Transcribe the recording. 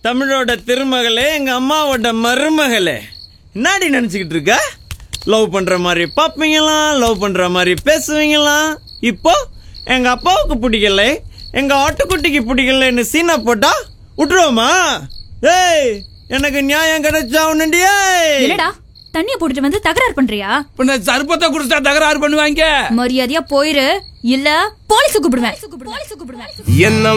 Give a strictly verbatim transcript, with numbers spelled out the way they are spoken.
தமிழோட திருமகளே, எங்க அம்மாவோட மருமகளே, என்னாடி நினைச்சுக்கிட்டு இருக்க? லவ் பண்ற மாதிரி பாப்பீங்களாம், லவ் பண்ற மாதிரி பேசுவீங்களாம். இப்போ எங்க அப்பாவுக்கு பிடிக்கல, எங்க ஆட்டுக்குட்டிக்கு பிடிக்கலன்னு சீனா போட்டா விட்டுருவோமா? ஏய், எனக்கு நியாயம் கிடைச்சா உன்னுண்டியே. என்னடா தண்ணிய போட்டுட்டு வந்து தகராறு பண்றியா? பின்ன சர்பத்தை குடிச்சா தகராறு பண்ணுவாங்க. மரியாதையா போயிரு, இல்ல போலீஸ் கூப்பிடுவேன். என்ன